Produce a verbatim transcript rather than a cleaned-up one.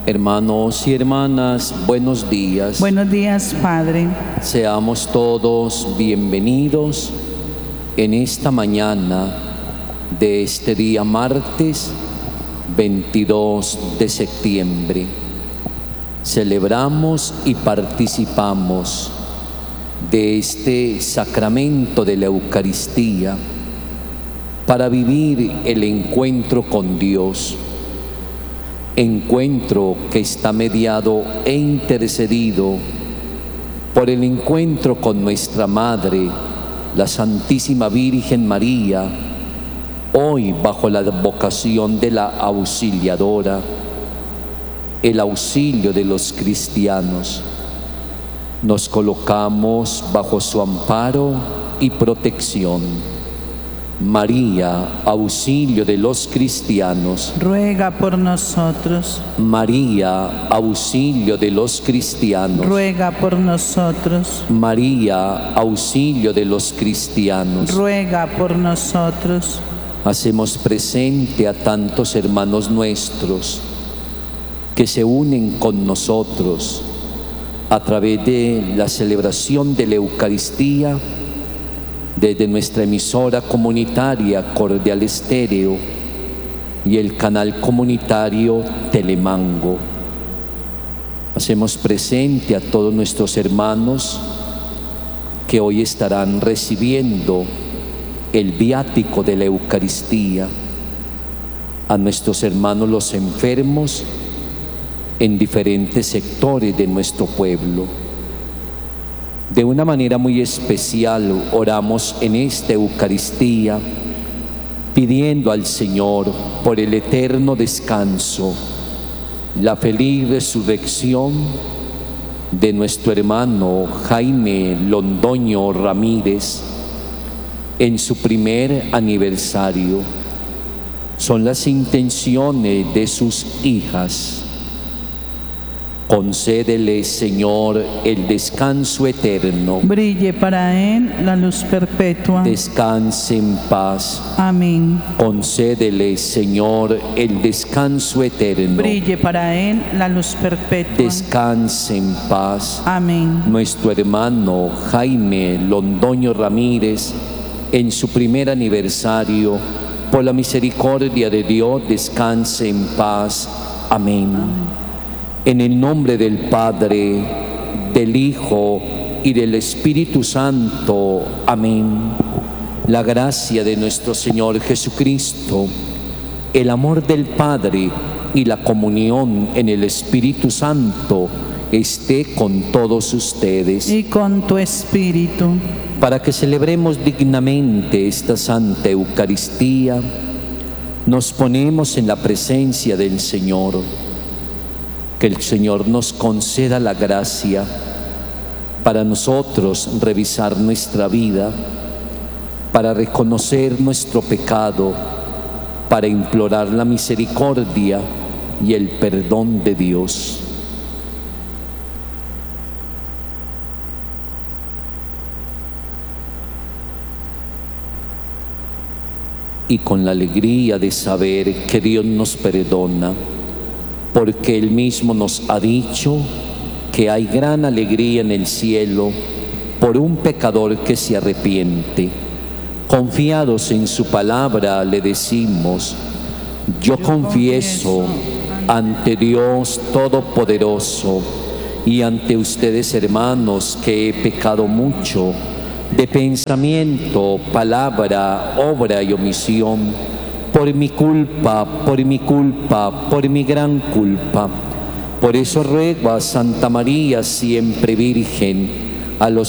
Hermanos y hermanas, buenos días. Buenos días, Padre. Seamos todos bienvenidos en esta mañana de este día martes veintidós de septiembre. Celebramos y participamos de este sacramento de la Eucaristía para vivir el encuentro con Dios. Encuentro que está mediado e intercedido por el encuentro con nuestra Madre, la Santísima Virgen María, hoy bajo la vocación de la auxiliadora, el auxilio de los cristianos. Nos colocamos bajo su amparo y protección. María, auxilio de los cristianos, ruega por nosotros. María, auxilio de los cristianos, ruega por nosotros. María, auxilio de los cristianos, ruega por nosotros. Hacemos presente a tantos hermanos nuestros que se unen con nosotros a través de la celebración de la Eucaristía desde nuestra emisora comunitaria Cordial Estéreo y el canal comunitario Telemango. Hacemos presente a todos nuestros hermanos que hoy estarán recibiendo el viático de la Eucaristía, a nuestros hermanos los enfermos en diferentes sectores de nuestro pueblo. De una manera muy especial oramos en esta Eucaristía pidiendo al Señor por el eterno descanso, la feliz resurrección de nuestro hermano Jaime Londoño Ramírez en su primer aniversario. Son las intenciones de sus hijas. Concédele, Señor, el descanso eterno. Brille para él la luz perpetua. Descanse en paz. Amén. Concédele, Señor, el descanso eterno. Brille para él la luz perpetua. Descanse en paz. Amén. Nuestro hermano Jaime Londoño Ramírez, en su primer aniversario, por la misericordia de Dios, descanse en paz. Amén. Amén. En el nombre del Padre, del Hijo y del Espíritu Santo. Amén. La gracia de nuestro Señor Jesucristo, el amor del Padre y la comunión en el Espíritu Santo esté con todos ustedes. Y con tu espíritu. Para que celebremos dignamente esta Santa Eucaristía, nos ponemos en la presencia del Señor. Que el Señor nos conceda la gracia para nosotros revisar nuestra vida, para reconocer nuestro pecado, para implorar la misericordia y el perdón de Dios. Y con la alegría de saber que Dios nos perdona, porque Él mismo nos ha dicho que hay gran alegría en el cielo por un pecador que se arrepiente. Confiados en su palabra le decimos: yo confieso ante Dios Todopoderoso y ante ustedes, hermanos, que he pecado mucho de pensamiento, palabra, obra y omisión. Por mi culpa, por mi culpa, por mi gran culpa. Por eso ruego a Santa María, siempre Virgen, a los